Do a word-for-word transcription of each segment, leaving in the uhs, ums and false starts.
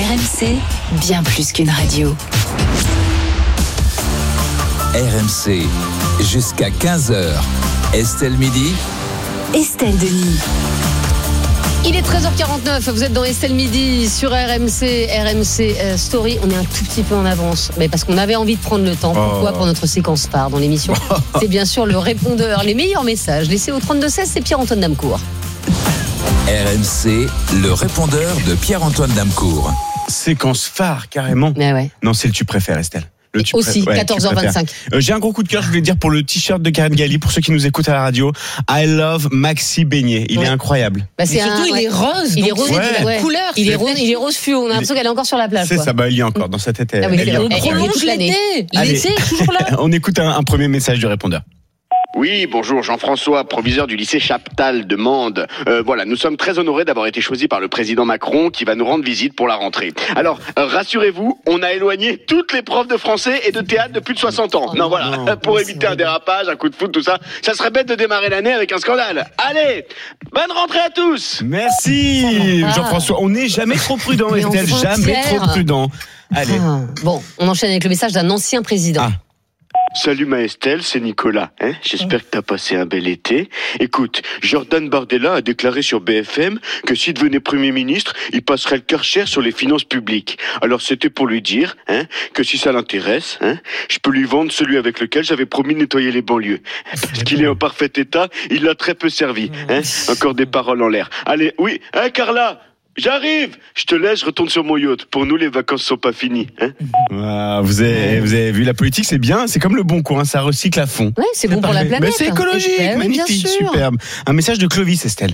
R M C, bien plus qu'une radio. R M C, jusqu'à quinze heures. Estelle Midi. Estelle Denis. Il est treize heures quarante-neuf, vous êtes dans Estelle Midi sur R M C, R M C euh, Story. On est un tout petit peu en avance, mais parce qu'on avait envie de prendre le temps. Pourquoi ? Pour notre séquence phare dans l'émission. C'est bien sûr le répondeur, les meilleurs messages laissés au trente-deux seize, c'est Pierre-Antoine Damcourt. R M C, le répondeur de Pierre-Antoine Damcourt. Séquence phare, carrément. Ah ouais. Non, c'est le tu préfères, Estelle. Le tu Aussi, préfères. Ouais, quatorze heures vingt-cinq. Euh, j'ai un gros coup de cœur, je voulais dire, pour le t-shirt de Karine Galli, pour ceux qui nous écoutent à la radio. I love Maxi Beignet. Il ouais. est incroyable. Bah, c'est surtout, un, il ouais. est rose. Il est donc rose, c'est ouais. de la Ouais. couleur. Il est rose, il est rose fluo. On a l'impression qu'elle est encore sur la plage. C'est quoi. ça, bah, il y est encore dans sa tête. Elle, Ah oui, elle y est on encore. prolonge prolonge toute l'année. l'été. Allez. L'été est toujours là. On écoute un, un premier message du répondeur. Oui, bonjour, Jean-François, proviseur du lycée Chaptal de Mende. Euh, voilà, nous sommes très honorés d'avoir été choisis par le président Macron qui va nous rendre visite pour la rentrée. Alors, euh, rassurez-vous, on a éloigné toutes les profs de français et de théâtre de plus de soixante ans. Oh non, voilà, non, pour éviter un dérapage, un coup de foot, tout ça, ça serait bête de démarrer l'année avec un scandale. Allez, bonne rentrée à tous. Merci, Ah. Jean-François. On n'est jamais trop prudent, Mais Estelle, enfin, jamais Pierre. trop prudent. Allez. Ah. Bon, on enchaîne avec le message d'un ancien président. Ah. Salut ma Estelle, c'est Nicolas. Hein J'espère que t'as passé un bel été. Écoute, Jordan Bardella a déclaré sur B F M que s'il devenait Premier ministre, il passerait le Karcher sur les finances publiques. Alors c'était pour lui dire hein, que si ça l'intéresse, hein, je peux lui vendre celui avec lequel j'avais promis de nettoyer les banlieues. Parce qu'il est en parfait état, il l'a très peu servi. Hein Encore des paroles en l'air. Allez, oui, hein Carla, j'arrive. Je te laisse, je retourne sur mon yacht. Pour nous, les vacances sont pas finies. Hein Ah, vous, avez, vous avez vu, la politique, c'est bien. C'est comme le bon coin, ça recycle à fond. Ouais, c'est bon pour la Parfait. planète. Mais c'est écologique, Eh oui, bien magnifique, sûr. superbe. Un message de Clovis, Estelle.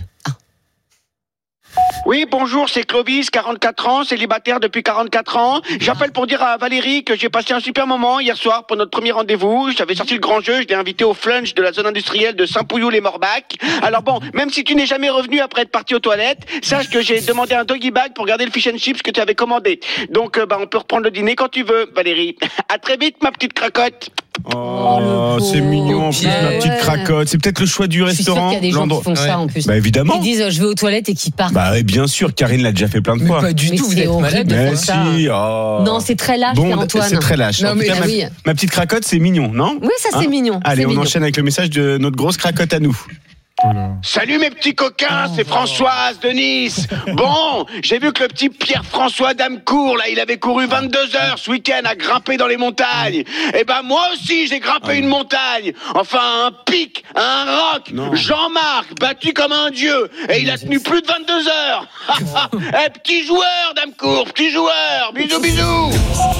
Oui, bonjour, c'est Clovis, quarante-quatre ans, célibataire depuis quarante-quatre ans. J'appelle pour dire à Valérie que j'ai passé un super moment hier soir pour notre premier rendez-vous. J'avais sorti le grand jeu, je l'ai invité au flunch de la zone industrielle de Saint-Pouillou-les-Morbac. Alors bon, même si tu n'es jamais revenu après être parti aux toilettes, sache que j'ai demandé un doggy bag pour garder le fish and chips que tu avais commandé. Donc, euh, bah, on peut reprendre le dîner quand tu veux, Valérie. À très vite, ma petite cracotte. Oh, le c'est pauvre mignon en plus, Pierre. ma petite Ouais. cracotte. C'est peut-être le choix du Je suis sûre restaurant. qu'il y a des gens l'endroit. qui font ça en plus. Bah évidemment. Ils disent euh, je vais aux toilettes et qui partent. Bah oui, bien sûr, Karine l'a déjà fait plein de Mais fois. pas du Mais tout, vous c'est êtes malade horrible de de Mais faire faire ça. si, oh. Non, c'est très lâche, Bon, Pierre-Antoine. c'est très lâche. Non, En tout mais cas, ah ma, oui. ma petite cracotte, c'est mignon, non? Oui, ça c'est Hein mignon. Allez, c'est on mignon. enchaîne avec le message de notre grosse cracotte à nous. Salut mes petits coquins, c'est Françoise de Nice. Bon, j'ai vu que le petit Pierre-François Damcourt, là, il avait couru vingt-deux heures ce week-end à grimper dans les montagnes. Eh ben moi aussi, j'ai grimpé une montagne. Enfin, un pic, un roc. Non. Jean-Marc, battu comme un dieu. Et il a tenu plus de vingt-deux heures. Eh, petit joueur, Damcourt, petit joueur. Bisous, bisous.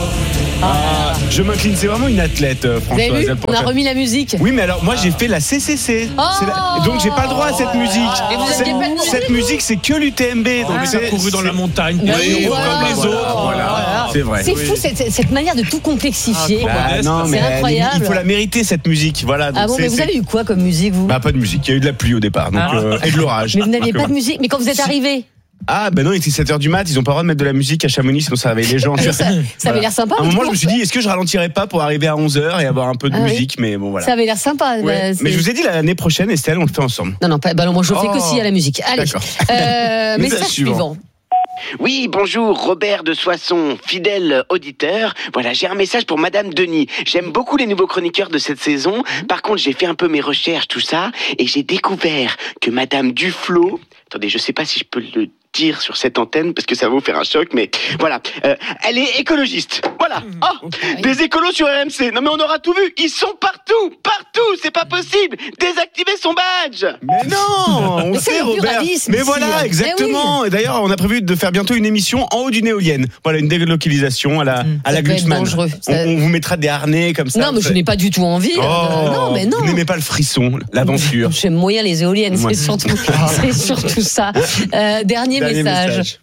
Ah, je m'incline, c'est vraiment une athlète, euh, Vous avez Françoise. vu elle On pourrait a faire- remis la musique. Oui, mais alors moi j'ai fait la C C C. Oh C'est la- Donc j'ai pas le droit à cette musique. Et vous cette, aviez pas de musique, cette musique, c'est que l'U T M B. Donc Ah. c'est couru dans la montagne. Bah Oui, oui, voilà, comme les voilà, autres. voilà. C'est vrai. C'est fou cette, cette manière de tout complexifier. Bah, non, C'est mais elle- incroyable. il faut la mériter cette musique. Voilà. donc Ah bon, c'est- mais vous c'est- avez eu quoi comme musique, vous Bah pas de musique. Il y a eu de la pluie au départ, donc Ah. euh, et de l'orage. Mais vous n'aviez Donc, pas de euh, musique. Mais quand vous êtes arrivé, Ah ben non, il était sept heures du mat. Ils ont pas le droit de mettre de la musique à Chamonix, sinon ça réveille les gens. ça, ça Voilà. avait l'air sympa. À un votre moment, je me course. suis dit, est-ce que je ralentirais pas pour arriver à onze heures et avoir un peu de Ah oui. musique, mais bon voilà. Ça avait l'air sympa. Ouais. bah, c'est- Mais je vous ai dit l'année prochaine, Estelle, on le fait ensemble. Non, non, pas, bah non, moi je fais Oh. que si à la musique. Allez, D'accord. euh, Message message suivant. suivant. Oui, bonjour, Robert de Soissons, fidèle auditeur. Voilà, j'ai un message pour Madame Denis. J'aime beaucoup les nouveaux chroniqueurs de cette saison. Par contre, j'ai fait un peu mes recherches, tout ça, et j'ai découvert que Madame Duflo... Attendez, je sais pas si je peux le dire sur cette antenne, parce que ça va vous faire un choc, mais voilà. Euh, elle est écologiste. Voilà. Oh, des écolos sur R M C. Non mais on aura tout vu. Ils sont partout, partout. C'est pas possible. Désactivez son badge. Mais non, on Mais c'est sait le Robert. pluralisme Mais ici. voilà, Mais exactement. Et d'ailleurs, on a prévu de faire bientôt une émission en haut d'une éolienne. Voilà, une délocalisation à la à Ça la peut être Glucksmann. dangereux. On, Ça- on vous mettra des harnais comme ça. Non, mais je Vous- n'ai pas du tout envie. Oh, euh, non, mais non. Vous n'aimez pas le frisson, l'aventure. J'aime moyen les éoliennes, Ouais. c'est surtout, c'est surtout ça. Euh, dernier, Dernier message. message.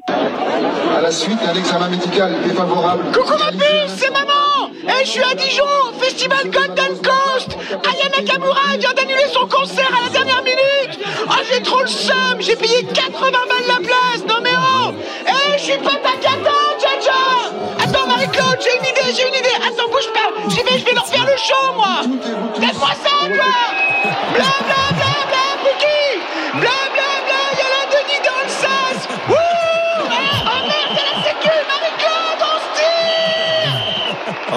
À la suite d'un examen médical défavorable. Coucou ma puce, c'est maman. Eh, je suis à Dijon, au festival Golden Coast. Aya Nakamura vient d'annuler son concert à la dernière minute. Oh, j'ai trop le seum. J'ai payé quatre-vingts balles la place. Non mais oh. Eh, je suis pas ta cata, Jaja. Attends, Marie-Claude, j'ai une idée, j'ai une idée. Attends, bouge pas. J'y vais, je vais leur faire le show, moi. Laisse-moi ça, toi. Bla bla bla bla, Pouki. Bla bla bla, y'a la Denis dans le sas. Wouh. Ah, oh merde, c'est la sécu.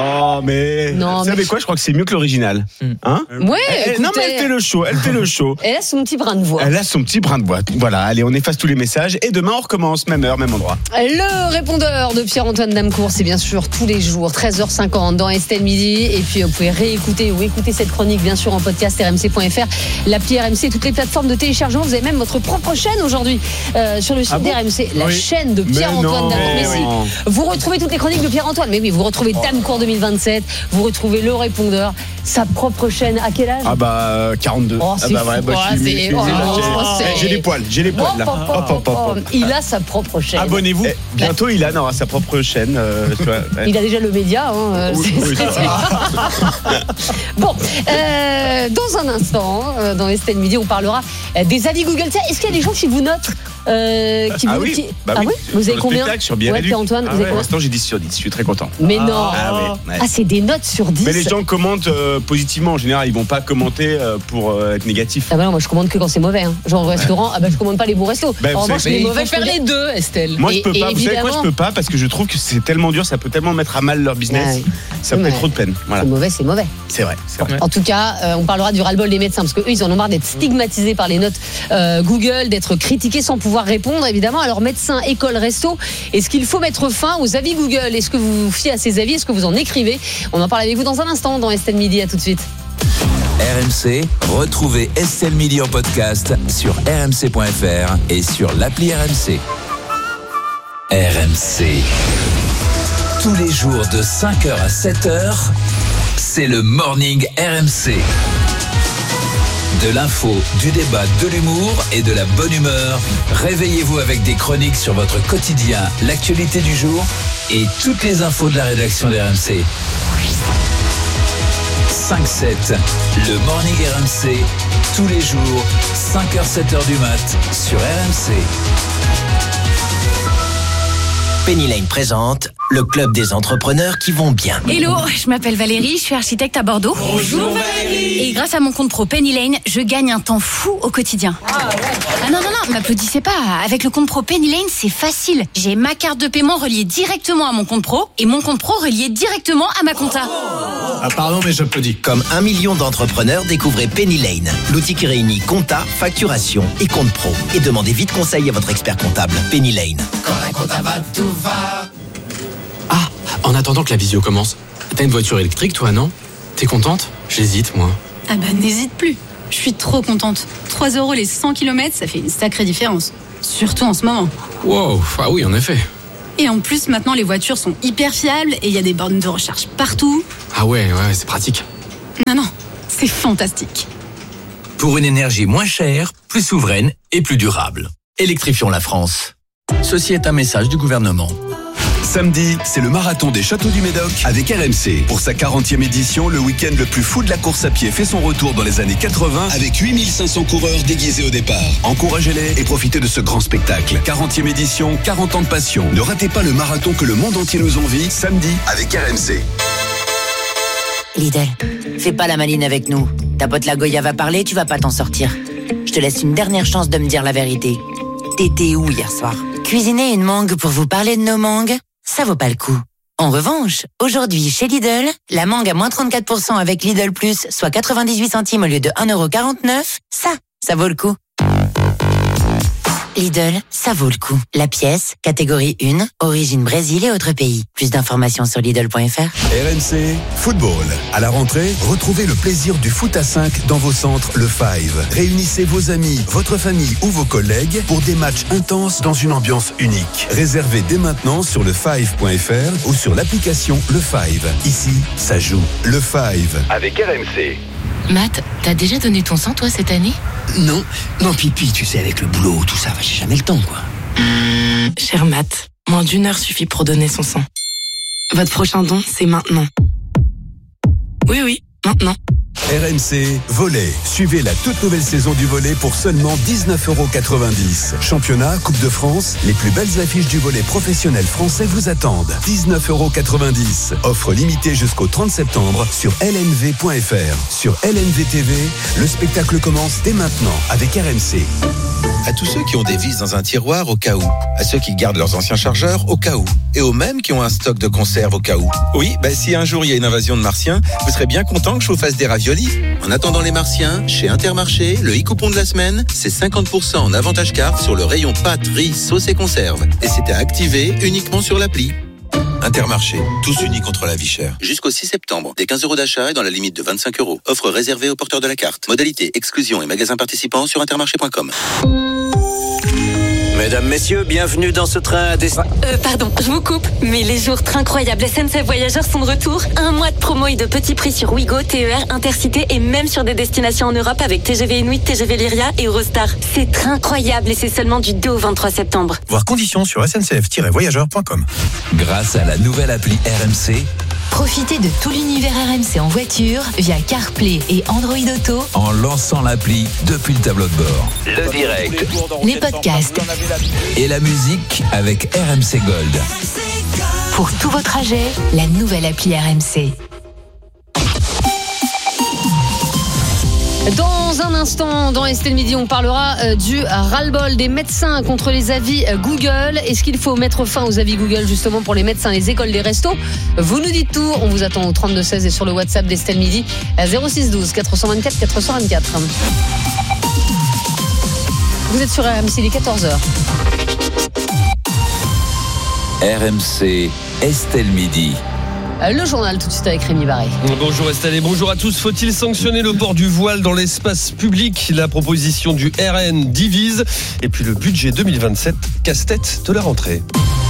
Oh, mais. Non, Vous mais- savez quoi? Je crois que c'est mieux que l'original. Hein? Ouais, Elle- Non, mais elle écoutez, fait le show. Elle fait le show. elle a son petit brin de voix. Elle a son petit brin de bois. Voilà, allez, on efface tous les messages et demain on recommence, même heure, même endroit. Le répondeur de Pierre-Antoine Damecourt, c'est bien sûr tous les jours, treize heures cinquante dans Estelle Midi. Et puis vous pouvez réécouter ou écouter cette chronique, bien sûr, en podcast r m c point f r, l'appli R M C, toutes les plateformes de téléchargement. Vous avez même votre propre chaîne aujourd'hui euh, sur le site Ah bon d'R M C, la Oui. chaîne de Mais Pierre-Antoine non, Damecourt. Mais mais si, oui. vous retrouvez toutes les chroniques de Pierre-Antoine. Mais oui, vous retrouvez Damecourt deux mille vingt-sept, vous retrouvez le répondeur, sa propre chaîne. À quel âge? Ah bah euh, quarante-deux. Oh, ah c'est bah fou. ouais, bah, Oh, je suis- c'est- je suis- oh, j'ai- c'est- j'ai- j'ai les poils, j'ai les poils là. Hop, hop, Hop, hop, hop, hop. Il a sa propre chaîne. Abonnez-vous. Eh, bientôt, Ilan aura sa propre chaîne. euh, tu vois, ouais. Il a déjà le média. Hein, euh, Oui, c'est- oui, c'est- ça bon, euh, dans un instant, euh, dans Estelle Midi, on parlera euh, des avis Google. Tiens, est-ce qu'il y a des gens qui vous notent euh, qui Ah vous, oui, qui- bah ah oui. oui Vous Sur avez le combien? spectacle, sur Bien Ouais, Réduit. Pierre-Antoine, Ah vous ouais, avez pour combien? l'instant, j'ai dix sur dix. Je suis très content. Mais non. Ah ouais, ouais. Ah, c'est des notes sur dix. Mais les gens commentent euh, positivement en général, ils vont pas commenter euh, pour euh, être négatifs. Ah bah non, moi je commande que quand c'est mauvais. Hein. Genre au restaurant, ah bah je commande pas les bons restos. Ben, en vous revanche, savez- les Mais il mauvais, faut faire je peux les deux, Estelle. Moi je Et- peux et pas, vous savez quoi, évidemment- je peux pas parce que je trouve que c'est tellement dur, ça peut tellement mettre à mal leur business, Ouais. ça me Ouais. fait trop de peine. Voilà, C'est mauvais, c'est mauvais. c'est vrai, c'est vrai. En tout cas, euh, on parlera du ras-le-bol des médecins parce qu'eux, ils en ont marre d'être stigmatisés par les notes euh, Google, d'être critiqués sans pouvoir répondre, évidemment. Alors, médecins, école, resto, est-ce qu'il faut mettre fin aux avis Google? Est-ce que vous vous fiez à ces avis? Est-ce que vous en écrivez? On en parle avec vous dans un instant dans Estelle Midi. À tout de suite. R M C, retrouvez Estelle Midi en podcast sur r m c point f r et sur l'appli R M C. R M C. Tous les jours de cinq heures à sept heures, c'est le Morning R M C. De l'info, du débat, de l'humour et de la bonne humeur. Réveillez-vous avec des chroniques sur votre quotidien, l'actualité du jour et toutes les infos de la rédaction de R M C. cinq sept, le Morning R M C, tous les jours, cinq heures sept heures du mat sur R M C. Penny Lane présente le club des entrepreneurs qui vont bien. Hello, je m'appelle Valérie, je suis architecte à Bordeaux. Bonjour Valérie. Et grâce à mon compte pro Penny Lane, je gagne un temps fou au quotidien. Ah, ouais. ah non, non, non, m'applaudissez pas. Avec le compte pro Penny Lane, c'est facile. J'ai ma carte de paiement reliée directement à mon compte pro et mon compte pro relié directement à ma compta. Ah pardon, mais j'applaudis. Comme un million d'entrepreneurs, découvrez Penny Lane, l'outil qui réunit compta, facturation et compte pro. Et demandez vite conseil à votre expert comptable. Penny Lane. Quand la compta va, tout va. Ah, en attendant que la visio commence, t'as une voiture électrique toi, non? T'es contente? J'hésite, moi. Ah bah n'hésite plus. Je suis trop contente. trois euros les cent kilomètres, ça fait une sacrée différence. Surtout en ce moment. Wow, ah oui, en effet. Et en plus, maintenant, les voitures sont hyper fiables et il y a des bornes de recharge partout. Ah ouais, ouais, c'est pratique. Non, non, c'est fantastique. Pour une énergie moins chère, plus souveraine et plus durable. Électrifions la France. Ceci est un message du gouvernement. Samedi, c'est le marathon des Châteaux du Médoc avec R M C. Pour sa quarantième édition, le week-end le plus fou de la course à pied fait son retour dans les années quatre-vingts avec huit mille cinq cents coureurs déguisés au départ. Encouragez-les et profitez de ce grand spectacle. quarantième édition, quarante ans de passion. Ne ratez pas le marathon que le monde entier nous envie, samedi avec R M C. Lidl, fais pas la maline avec nous. Ta pote la Goya va parler, tu vas pas t'en sortir. Je te laisse une dernière chance de me dire la vérité. T'étais où hier soir? Cuisiner une mangue pour vous parler de nos mangues? Ça vaut pas le coup. En revanche, aujourd'hui chez Lidl, la mangue à moins trente-quatre pour cent avec Lidl Plus, soit quatre-vingt-dix-huit centimes au lieu de un euro quarante-neuf, ça, ça vaut le coup. Lidl, ça vaut le coup. La pièce, catégorie un, origine Brésil et autres pays. Plus d'informations sur Lidl point F R. R M C Football. À la rentrée, retrouvez le plaisir du foot à cinq dans vos centres Le Five. Réunissez vos amis, votre famille ou vos collègues pour des matchs intenses dans une ambiance unique. Réservez dès maintenant sur le five point F R ou sur l'application Le Five. Ici, ça joue. Le Five. Avec R M C. Matt, t'as déjà donné ton sang, toi, cette année? Non, non, pipi, tu sais, avec le boulot, tout ça, j'ai jamais le temps, quoi. Mmh, cher Matt, moins d'une heure suffit pour donner son sang. Votre prochain don, c'est maintenant. Oui, oui, maintenant. R M C Volley. Suivez la toute nouvelle saison du volley pour seulement dix-neuf euros quatre-vingt-dix. Championnat, Coupe de France, les plus belles affiches du volley professionnel français vous attendent. dix-neuf euros quatre-vingt-dix. Offre limitée jusqu'au trente septembre sur L N V point F R. Sur L N V T V, le spectacle commence dès maintenant avec R M C. À tous ceux qui ont des vis dans un tiroir au cas où. À ceux qui gardent leurs anciens chargeurs au cas où. Et aux mêmes qui ont un stock de conserve au cas où. Oui, bah si un jour il y a une invasion de martiens, vous serez bien content que je vous fasse des raviolis. En attendant les martiens, chez Intermarché, le e-coupon de la semaine, c'est cinquante pour cent en avantage carte sur le rayon pâtes, riz, sauce et conserve. Et c'était activé uniquement sur l'appli. Intermarché, tous unis contre la vie chère. Jusqu'au six septembre, des quinze euros d'achat et dans la limite de vingt-cinq euros. Offre réservée aux porteurs de la carte. Modalité, exclusion et magasins participants sur intermarché point com. Mesdames, messieurs, bienvenue dans ce train à destination. Euh, pardon, je vous coupe, mais les jours incroyables S N C F Voyageurs sont de retour. Un mois de promo et de petits prix sur Ouigo, T E R, Intercité et même sur des destinations en Europe avec T G V Inuit, T G V Lyria et Eurostar. C'est incroyable et c'est seulement du deux au vingt-trois septembre. Voir conditions sur S N C F voyageurs point com. Grâce à la nouvelle appli R M C, profitez de tout l'univers R M C en voiture via CarPlay et Android Auto en lançant l'appli depuis le tableau de bord. Le direct, les podcasts et la musique avec R M C Gold. Pour tous vos trajets, la nouvelle appli R M C. Dans un instant, dans Estelle Midi, on parlera euh, du ras-le-bol des médecins contre les avis euh, Google. Est-ce qu'il faut mettre fin aux avis Google justement pour les médecins, les écoles, les restos? Vous nous dites tout. On vous attend au trente-deux seize et sur le WhatsApp d'Estelle Midi à zéro six douze quatre cent vingt-quatre quatre cent vingt-quatre. Vous êtes sur R M C, il est quatorze heures. R M C, Estelle Midi. Le journal tout de suite avec Rémi Barré. Bonjour Estelle et bonjour à tous. Faut-il sanctionner le port du voile dans l'espace public? La proposition du R N divise. Et puis le budget deux mille vingt-sept, casse-tête de la rentrée.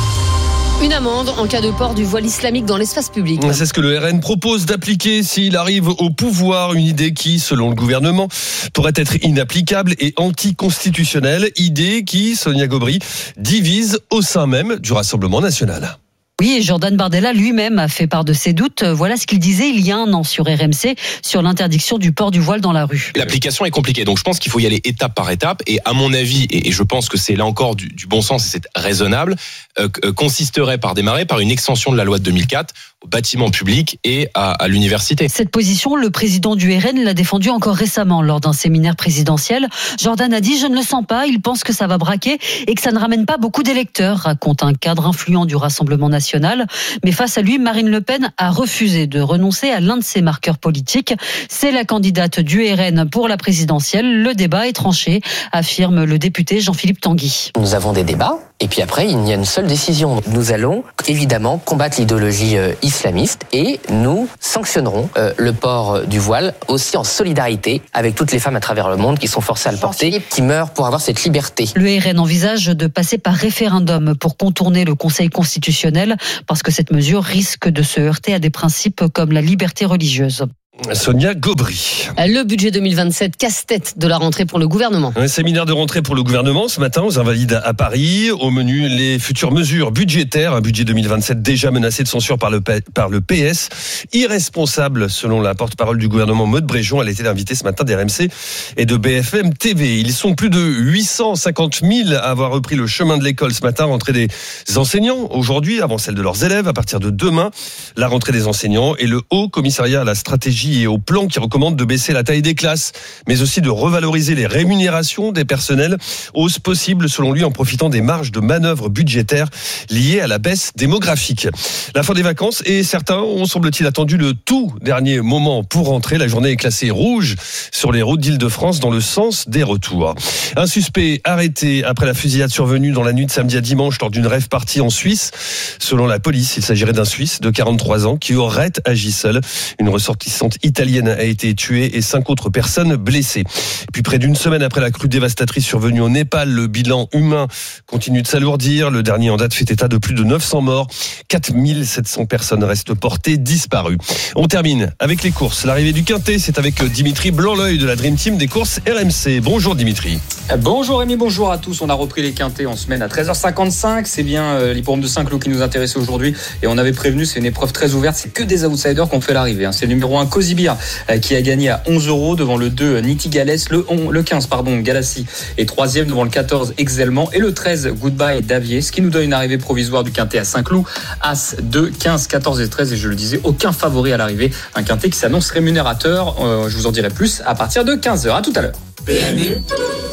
Une amende en cas de port du voile islamique dans l'espace public. C'est ce que le R N propose d'appliquer s'il arrive au pouvoir. Une idée qui, selon le gouvernement, pourrait être inapplicable et anticonstitutionnelle. Idée qui, Sonia Gobry, divise au sein même du Rassemblement national. Oui, et Jordan Bardella lui-même a fait part de ses doutes. Voilà ce qu'il disait il y a un an sur R M C, sur l'interdiction du port du voile dans la rue. L'application est compliquée, donc je pense qu'il faut y aller étape par étape. Et à mon avis, et je pense que c'est là encore du, du bon sens et c'est raisonnable, euh, consisterait par démarrer par une extension de la loi de deux mille quatre aux bâtiments publics et à, à l'université. Cette position, le président du R N l'a défendue encore récemment lors d'un séminaire présidentiel. Jordan a dit « Je ne le sens pas, il pense que ça va braquer et que ça ne ramène pas beaucoup d'électeurs », raconte un cadre influent du Rassemblement national. Mais face à lui, Marine Le Pen a refusé de renoncer à l'un de ses marqueurs politiques. C'est la candidate du R N pour la présidentielle. Le débat est tranché, affirme le député Jean-Philippe Tanguy. Nous avons des débats et puis après, il y a une seule décision. Nous allons évidemment combattre l'idéologie euh, islamiste et nous sanctionnerons euh, le port du voile aussi en solidarité avec toutes les femmes à travers le monde qui sont forcées à le porter, qui meurent pour avoir cette liberté. Le R N envisage de passer par référendum pour contourner le Conseil constitutionnel parce que cette mesure risque de se heurter à des principes comme la liberté religieuse. Sonia Gobry. Le budget deux mille vingt-sept, casse-tête de la rentrée pour le gouvernement. Un séminaire de rentrée pour le gouvernement ce matin aux Invalides à Paris. Au menu, les futures mesures budgétaires. Un budget deux mille vingt-sept déjà menacé de censure par le, par le P S. Irresponsable, selon la porte-parole du gouvernement, Maud Bréjon. Elle était l'invitée ce matin d'R M C et de B F M T V. Ils sont plus de huit cent cinquante mille à avoir repris le chemin de l'école ce matin. Rentrée des enseignants aujourd'hui, avant celle de leurs élèves. À partir de demain, la rentrée des enseignants et le Haut Commissariat à la stratégie et au plan qui recommande de baisser la taille des classes, mais aussi de revaloriser les rémunérations des personnels, hausse possible selon lui en profitant des marges de manœuvre budgétaires liées à la baisse démographique. La fin des vacances et certains ont semble-t-il attendu le tout dernier moment pour rentrer. La journée est classée rouge sur les routes d'Île-de-France dans le sens des retours. Un suspect arrêté après la fusillade survenue dans la nuit de samedi à dimanche lors d'une rave party en Suisse. Selon la police, il s'agirait d'un Suisse de quarante-trois ans qui aurait agi seul. Une ressortissante italienne a été tuée et cinq autres personnes blessées. Et puis près d'une semaine après la crue dévastatrice survenue au Népal, le bilan humain continue de s'alourdir. Le dernier en date fait état de plus de neuf cents morts. quatre mille sept cents personnes restent portées disparues. On termine avec les courses. L'arrivée du Quintet, c'est avec Dimitri Blanc-L'œil de la Dream Team des courses R M C. Bonjour Dimitri. Bonjour Rémi, bonjour à tous. On a repris les Quintets en semaine à treize heures cinquante-cinq. C'est bien euh, l'hippodrome de Saint-Cloud qui nous intéressait aujourd'hui. Et on avait prévenu, c'est une épreuve très ouverte. C'est que des outsiders qu'on fait l'arrivée. Hein. C'est le numéro un Cosibir euh, qui a gagné à onze euros devant le deux Niti Galès. Le, on, le quinze, pardon, Galassi est troisième devant le quatorze Exelmant. Et le treize Goodbye Davier. Ce qui nous donne une arrivée provisoire du Quintet à Saint-Cloud. As deux, quinze, quatorze et treize. Et je le disais, aucun favori à l'arrivée. Un Quintet qui s'annonce rémunérateur. Euh, je vous en dirai plus à partir de quinze heures. À tout à l'heure. P M U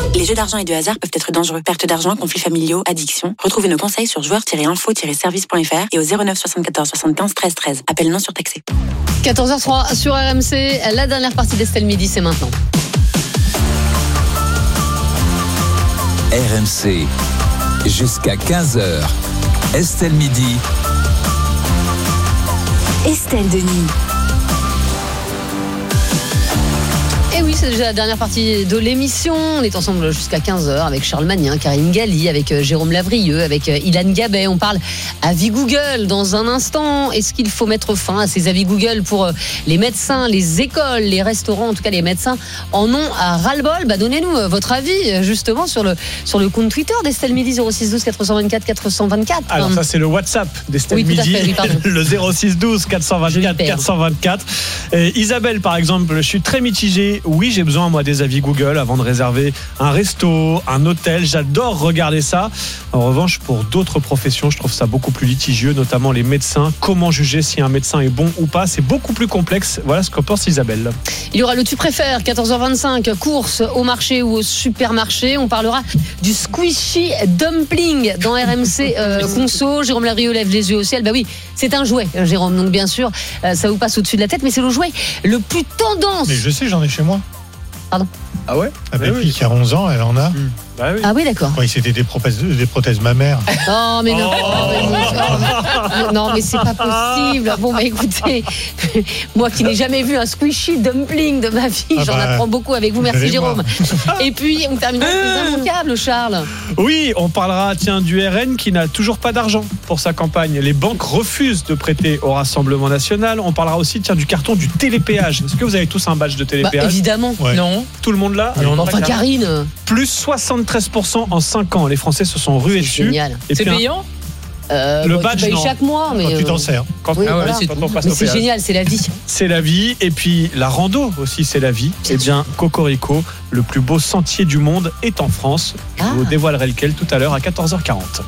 Les jeux d'argent et de hasard peuvent être dangereux. Perte d'argent, conflits familiaux, addiction. Retrouvez nos conseils sur joueurs tiret info tiret service point f r et au zéro neuf soixante-quatorze soixante-quinze treize treize. Appel non surtaxé. quatorze heures trois sur R M C. La dernière partie d'Estelle Midi, c'est maintenant. R M C, jusqu'à quinze heures. Estelle Midi. Estelle Denis. Et oui, c'est déjà la dernière partie de l'émission. On est ensemble jusqu'à quinze heures avec Charles Magnin, Karine Galli, avec Jérôme Lavrieux, avec Ilan Gabet. On parle avis Google dans un instant. Est-ce qu'il faut mettre fin à ces avis Google pour les médecins, les écoles, les restaurants, en tout cas les médecins en ont à ras-le-bol? Bah, donnez-nous votre avis justement sur le, sur le compte Twitter d'Estelle Midi, zéro six douze quatre cent vingt-quatre quatre cent vingt-quatre. Alors ça c'est le WhatsApp d'Estelle oui, Midi, fait, oui, le zéro six douze quatre cent vingt-quatre quatre cent vingt-quatre. Et Isabelle par exemple, je suis très mitigée. Oui, j'ai besoin moi des avis Google avant de réserver un resto, un hôtel. J'adore regarder ça. En revanche, pour d'autres professions, je trouve ça beaucoup plus litigieux, notamment les médecins. Comment juger si un médecin est bon ou pas? C'est beaucoup plus complexe. Voilà ce que pense Isabelle. Il y aura le tu préfères, quatorze heures vingt-cinq, course au marché ou au supermarché. On parlera du squishy dumpling dans R M C euh, Conso. Jérôme Lavrieux lève les yeux au ciel. Bah oui, c'est un jouet, Jérôme. Donc bien sûr, euh, ça vous passe au-dessus de la tête, mais c'est le jouet le plus tendance. Mais je sais, j'en ai chez moi. Pardon. Ah ouais? Ah bah, oui, qui a onze ans, elle en a. Mmh. Bah oui. Ah oui, d'accord. Oui, c'était des prothèses, des prothèses mammaires. Non, mais non. Oh. Non, non, mais c'est pas possible. Bon, bah écoutez, moi qui n'ai jamais vu un squishy dumpling de ma vie, ah j'en bah, apprends beaucoup avec vous. Merci Jérôme. Et puis, on terminera avec les immanquables, Charles. Oui, on parlera, tiens, du R N qui n'a toujours pas d'argent pour sa campagne. Les banques refusent de prêter au Rassemblement National. On parlera aussi, tiens, du carton du télépéage. Est-ce que vous avez tous un badge de télépéage? Bah, évidemment. Ouais. Non. Tout le monde là? Non, enfin, Karine. Plus soixante-treize pour cent en cinq ans. Les Français se sont rués dessus. Génial. Et c'est puis, payant euh, Le bon, badge, tu payes non. chaque mois, mais quand tu t'en sers. Quand, oui, ah ouais, voilà. c'est, quand on passe mais au c'est péage. génial, c'est la vie. C'est la vie. Et puis la rando aussi, c'est la vie. Eh bien, Cocorico, le plus beau sentier du monde, est en France. Je ah. vous dévoilerai lequel tout à l'heure à quatorze heures quarante.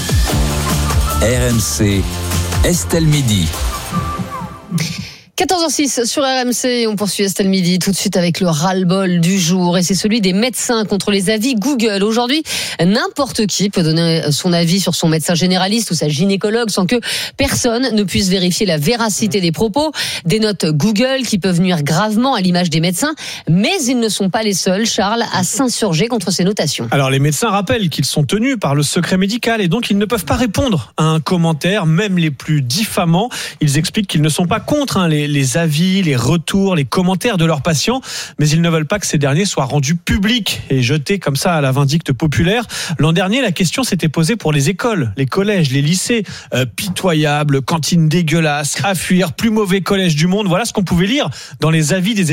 R M C, Estelle Midi. quatorze heures six sur R M C, on poursuit Estelle Midi tout de suite avec le ras-le-bol du jour et c'est celui des médecins contre les avis Google. Aujourd'hui, n'importe qui peut donner son avis sur son médecin généraliste ou sa gynécologue sans que personne ne puisse vérifier la véracité des propos. Des notes Google qui peuvent nuire gravement à l'image des médecins, mais ils ne sont pas les seuls, Charles, à s'insurger contre ces notations. Alors les médecins rappellent qu'ils sont tenus par le secret médical et donc ils ne peuvent pas répondre à un commentaire, même les plus diffamants. Ils expliquent qu'ils ne sont pas contre hein, les les avis, les retours, les commentaires de leurs patients, mais ils ne veulent pas que ces derniers soient rendus publics et jetés comme ça à la vindicte populaire. L'an dernier, la question s'était posée pour les écoles, les collèges, les lycées. Euh, pitoyables, cantines dégueulasses, à fuir, plus mauvais collège du monde. Voilà ce qu'on pouvait lire dans les avis des